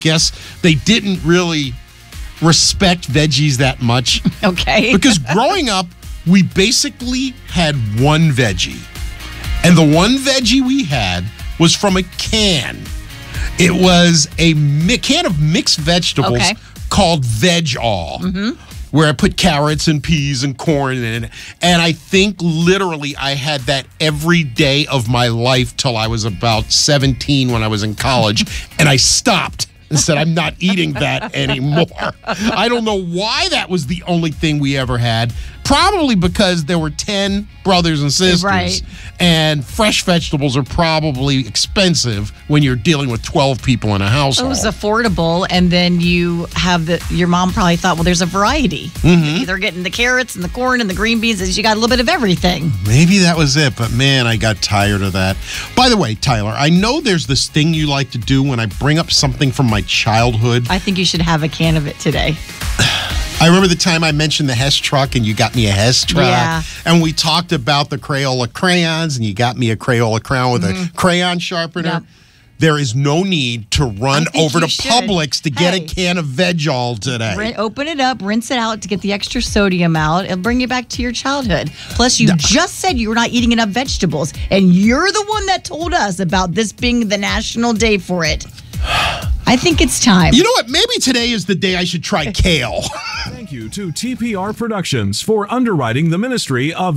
guess they didn't really respect veggies that much. Okay. Because growing up, we basically had one veggie. And the one veggie we had was from a can. It was a can of mixed vegetables called Veg-All. Where I put carrots and peas and corn in it. And I think literally I had that every day of my life till I was about 17 when I was in college. And I stopped and said, I'm not eating that anymore. I don't know why that was the only thing we ever had. Probably because there were 10 brothers and sisters. Right. And fresh vegetables are probably expensive when you're dealing with 12 people in a household. It was affordable, and then you have your mom probably thought, well, there's a variety. Either getting the carrots and the corn and the green beans, you got a little bit of everything. Maybe that was it, but man, I got tired of that. By the way, Tyler, I know there's this thing you like to do when I bring up something from my childhood. I think you should have a can of it today. I remember the time I mentioned the Hess truck and you got me a Hess truck. Yeah. And we talked about the Crayola crayons and you got me a Crayola crayon with a crayon sharpener. Yep. There is no need to run over to should. Publix to get a can of Veg-All today. Open it up, rinse it out to get the extra sodium out. It'll bring you back to your childhood. Plus, you just said you were not eating enough vegetables, and you're the one that told us about this being the national day for it. I think it's time. You know what? Maybe today is the day I should try kale. Thank you to TPR Productions for underwriting the ministry of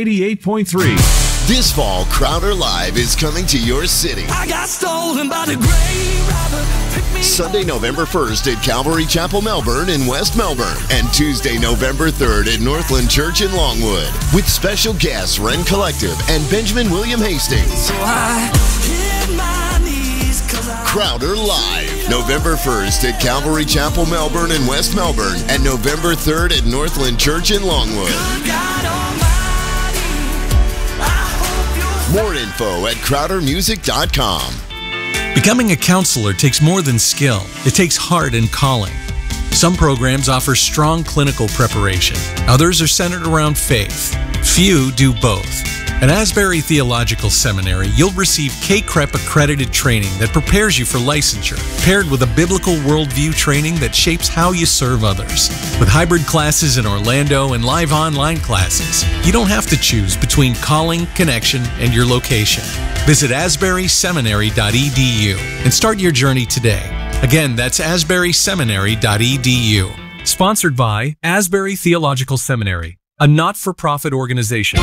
Z88.3. This fall, Crowder Live is coming to your city. I got stolen by the grave robber. Sunday, November 1st at Calvary Chapel, Melbourne in West Melbourne. And Tuesday, November 3rd at Northland Church in Longwood. With special guests Ren Collective and Benjamin William Hastings. So I hit my knees 'cause Crowder Live, November 1st at Calvary Chapel, Melbourne in West Melbourne. And November 3rd at Northland Church in Longwood. More info at CrowderMusic.com. Becoming a counselor takes more than skill. It takes heart and calling. Some programs offer strong clinical preparation. Others are centered around faith. Few do both. At Asbury Theological Seminary, you'll receive K-CREP accredited training that prepares you for licensure, paired with a biblical worldview training that shapes how you serve others. With hybrid classes in Orlando and live online classes, you don't have to choose between calling, connection, and your location. Visit asburyseminary.edu and start your journey today. Again, that's asburyseminary.edu. Sponsored by Asbury Theological Seminary, a not-for-profit organization.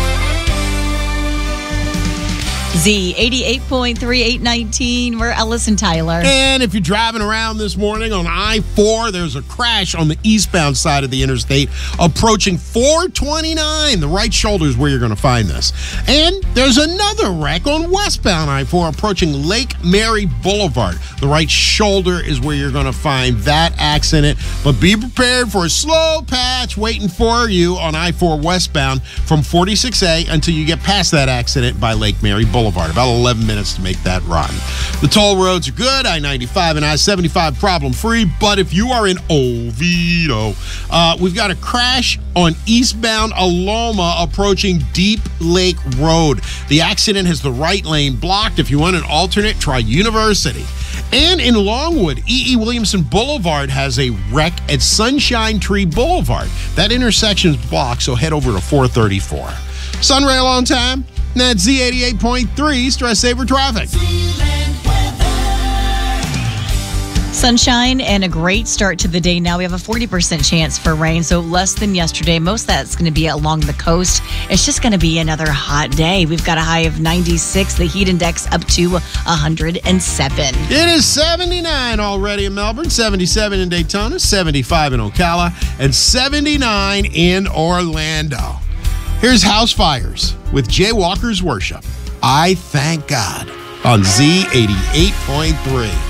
Z88.3, 819. We're Ellis and Tyler. And if you're driving around this morning on I-4, there's a crash on the eastbound side of the interstate approaching 429. The right shoulder is where you're going to find this. And there's another wreck on westbound I-4 approaching Lake Mary Boulevard. The right shoulder is where you're going to find that accident. But be prepared for a slow patch waiting for you on I-4 westbound from 46A until you get past that accident by Lake Mary Boulevard. About 11 minutes to make that run. The toll roads are good. I-95 and I-75 problem-free. But if you are in Oviedo, we've got a crash on eastbound Aloma approaching Deep Lake Road. The accident has the right lane blocked. If you want an alternate, try University. And in Longwood, E.E. Williamson Boulevard has a wreck at Sunshine Tree Boulevard. That intersection's blocked, so head over to 434. Sunrail on time. That's Z88.3 Stress Saver Traffic. Sunshine and a great start to the day. Now we have a 40% chance for rain, so less than yesterday. Most of that's going to be along the coast. It's just going to be another hot day. We've got a high of 96, the heat index up to 107. It is 79 already in Melbourne, 77 in Daytona, 75 in Ocala, and 79 in Orlando. Here's House Fires with Jay Walker's Worship. I Thank God on Z88.3.